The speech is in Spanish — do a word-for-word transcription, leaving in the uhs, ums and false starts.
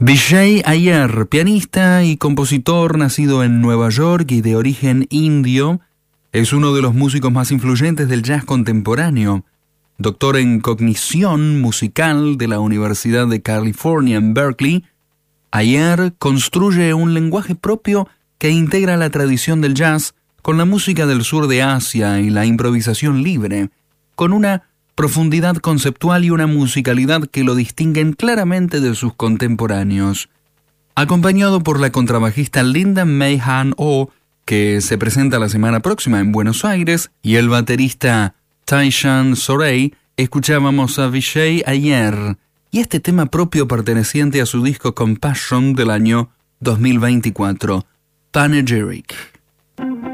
Vijay Iyer, pianista y compositor nacido en Nueva York y de origen indio, es uno de los músicos más influyentes del jazz contemporáneo. Doctor en cognición musical de la Universidad de California en Berkeley, Iyer construye un lenguaje propio que integra la tradición del jazz con la música del sur de Asia y la improvisación libre, con una profundidad conceptual y una musicalidad que lo distinguen claramente de sus contemporáneos. Acompañado por la contrabajista Linda May Han Oh, que se presenta la semana próxima en Buenos Aires, y el baterista Taishan Sorey, escuchábamos a Vijay Iyer y este tema propio perteneciente a su disco Compassion del año dos mil veinticuatro, Panegyric.